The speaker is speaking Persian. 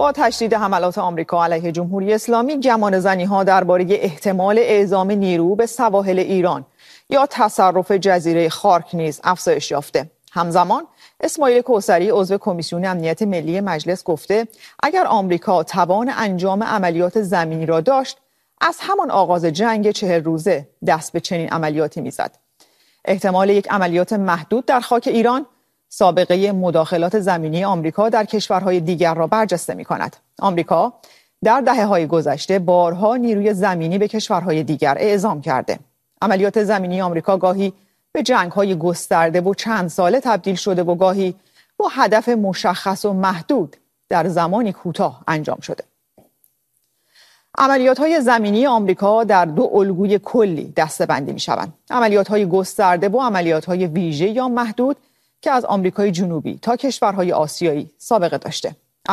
با تشدید حملات آمریکا علیه جمهوری اسلامی، گمانه‌زنی‌ها درباره احتمال اعزام نیرو به سواحل ایران یا تصرف جزیره خارک نیز افزایش یافته. همزمان اسماعیل کوثری عضو کمیسیون امنیت ملی مجلس گفته اگر آمریکا توان انجام عملیات زمینی را داشت، از همان آغاز جنگ 40 روزه دست به چنین عملیاتی میزد. احتمال یک عملیات محدود در خاک ایران سابقه مداخلات زمینی آمریکا در کشورهای دیگر را برجسته می‌کند. آمریکا در دهه‌های گذشته بارها نیروی زمینی به کشورهای دیگر اعزام کرده. عملیات زمینی آمریکا گاهی به جنگ‌های گسترده و چند ساله تبدیل شده و گاهی با هدف مشخص و محدود در زمانی کوتاه انجام شده. عملیات‌های زمینی آمریکا در دو الگوی کلی دسته‌بندی می‌شوند: عملیات‌های گسترده و عملیات‌های ویژه یا محدود که از آمریکای جنوبی تا کشورهای آسیایی سابقه داشته.